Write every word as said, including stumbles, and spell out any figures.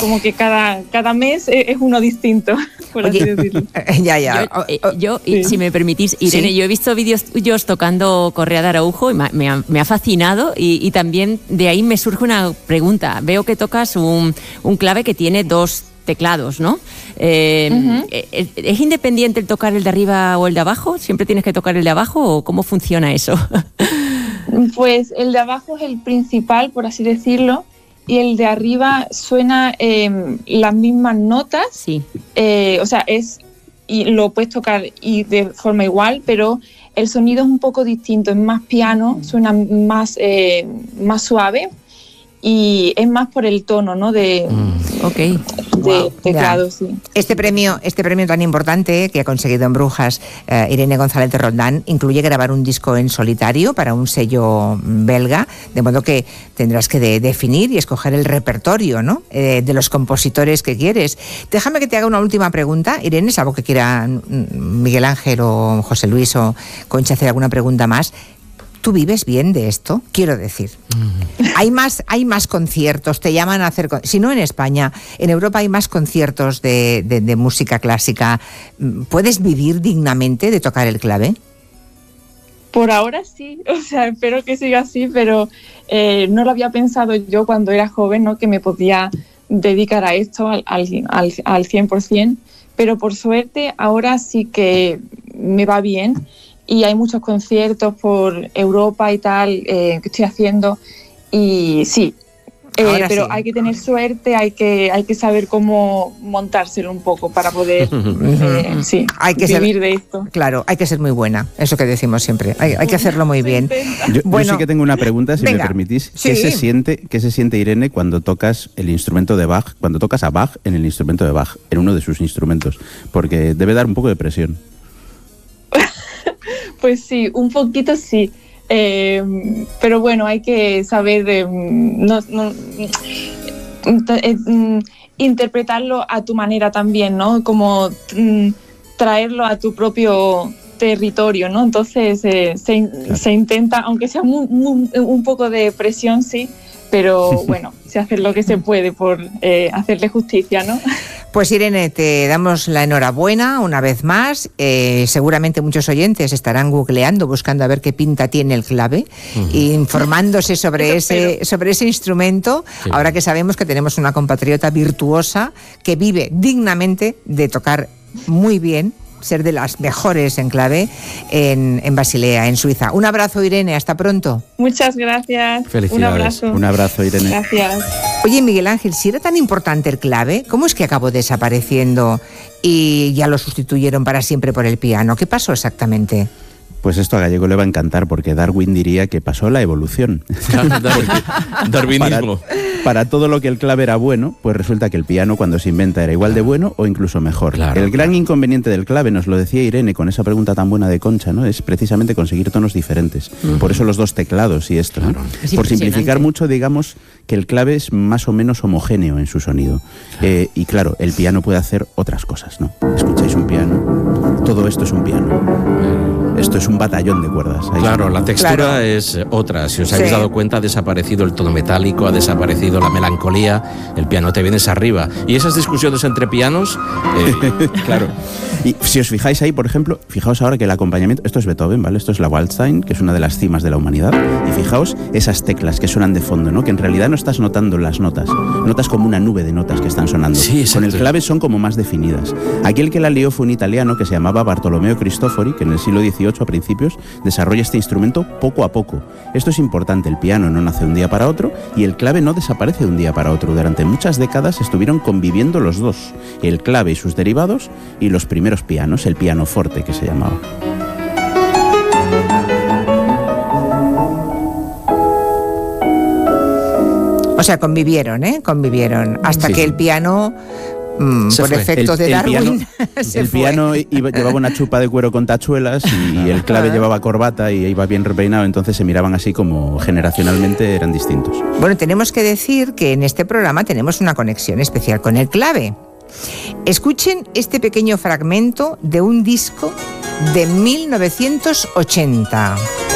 como que cada, cada mes es uno distinto, por Oye, así decirlo. Ya, ya. Yo, eh, yo Sí. si me permitís, Irene, Sí. yo he visto vídeos tuyos tocando Correa de Araujo y me, ha- me ha, me ha fascinado y, y también de ahí me surge una pregunta. Veo que tocas un, un clave que tiene dos teclados, ¿no? Eh, Ujú. ¿es, ¿Es independiente el tocar el de arriba o el de abajo? ¿Siempre tienes que tocar el de abajo o cómo funciona eso? Pues el de abajo es el principal, por así decirlo, y el de arriba suena eh, las mismas notas, Sí. eh, o sea, es y lo puedes tocar y de forma igual, pero el sonido es un poco distinto, es más piano, suena más, eh, más suave y es más por el tono, ¿no? De, Ok. de Wow. teclado, Ya. sí. Este premio, este premio tan importante que ha conseguido en Brujas eh, Irene González de Roldán incluye grabar un disco en solitario para un sello belga, de modo que tendrás que de- definir y escoger el repertorio, ¿no? Eh, de los compositores que quieres. Déjame que te haga una última pregunta, Irene, es algo que quiera mm, Miguel Ángel o José Luis o Concha hacer alguna pregunta más. ¿Tú vives bien de esto? Quiero decir, hay más, hay más conciertos, te llaman a hacer, con- si no en España, en Europa hay más conciertos de, de- de música clásica. ¿Puedes vivir dignamente de tocar el clave? Por ahora sí, o sea, espero que siga así, pero eh, no lo había pensado yo cuando era joven, ¿no? Que me podía dedicar a esto al, al, al, al cien por ciento, pero por suerte ahora sí que me va bien y hay muchos conciertos por Europa y tal eh, que estoy haciendo y sí, eh, Ahora pero sí. hay que tener suerte, hay que, hay que saber cómo montárselo un poco para poder eh, sí, Hay que ser- vivir de esto. Claro, hay que ser muy buena, eso que decimos siempre, hay, hay que hacerlo muy Se bien. intenta. Yo, yo Bueno, sí que tengo una pregunta, si venga. me permitís. Sí. ¿Qué se siente, qué se siente, Irene, cuando tocas el instrumento de Bach, cuando tocas a Bach en el instrumento de Bach, en uno de sus instrumentos? Porque debe dar un poco de presión. Pues sí, un poquito sí. Eh, pero bueno, hay que saber eh, no, no, eh, mm, interpretarlo a tu manera también, ¿no? Como mm, traerlo a tu propio territorio, ¿no? Entonces eh, se, Claro. se intenta, aunque sea muy- muy- un poco de presión, sí, pero bueno, se hace lo que se puede por eh, hacerle justicia, ¿no? Pues Irene, te damos la enhorabuena una vez más. Eh, seguramente muchos oyentes estarán googleando, buscando a ver qué pinta tiene el clave, e informándose sobre Eso ese, espero. sobre ese instrumento, Sí. ahora que sabemos que tenemos una compatriota virtuosa que vive dignamente de tocar muy bien, ser de las mejores en clave en, en Basilea, en Suiza. Un abrazo, Irene, hasta pronto. Muchas gracias. Felicidades. Un abrazo. Un abrazo, Irene. Gracias. Oye, Miguel Ángel, si era tan importante el clave, ¿cómo es que acabó desapareciendo y ya lo sustituyeron para siempre por el piano? ¿Qué pasó exactamente? Pues esto a Gallego le va a encantar, porque Darwin diría que pasó la evolución. Darwinismo. Para, para todo lo que el clave era bueno, pues resulta que el piano cuando se inventa era igual de bueno o incluso mejor. Claro, el gran claro. inconveniente del clave, nos lo decía Irene con esa pregunta tan buena de Concha, ¿no? Es precisamente conseguir tonos diferentes. Por eso los dos teclados y esto. ¿no? Claro. Es Por simplificar impresionante. mucho, digamos que el clave es más o menos homogéneo en su sonido. Eh, y claro, el piano puede hacer otras cosas, ¿no? Escucháis un piano, todo esto es un piano. Esto es un batallón de cuerdas. Ahí Claro, suena. la textura Claro. es otra. Si os habéis Sí. dado cuenta, ha desaparecido el tono metálico, ha desaparecido la melancolía, el piano te vienes arriba. Y esas discusiones entre pianos, eh, Claro. Y si os fijáis ahí, por ejemplo, fijaos ahora que el acompañamiento, esto es Beethoven, ¿vale? Esto es la Waldstein, que es una de las cimas de la humanidad. Y fijaos esas teclas que suenan de fondo, ¿no? Que en realidad no estás notando las notas. Notas como una nube de notas que están sonando. Sí, exacto. Con el clave son como más definidas. Aquel que la lió fue un italiano que se llamaba Bartolomeo Cristofori, que en el siglo dieciocho a principios desarrolla este instrumento poco a poco. Esto es importante, el piano no nace de un día para otro y el clave no desaparece de un día para otro. Durante muchas décadas estuvieron conviviendo los dos, el clave y sus derivados y los primeros pianos, el pianoforte que se llamaba. O sea, convivieron, ¿eh? Convivieron. Hasta Sí, que sí. el piano, mm, Se por fue. efectos de el Darwin, piano, se el fue. piano iba- llevaba una chupa de cuero con tachuelas y el clave llevaba corbata y iba bien repeinado, entonces se miraban así como generacionalmente eran distintos. Bueno, tenemos que decir que en este programa tenemos una conexión especial con el clave. Escuchen este pequeño fragmento de un disco de mil novecientos ochenta.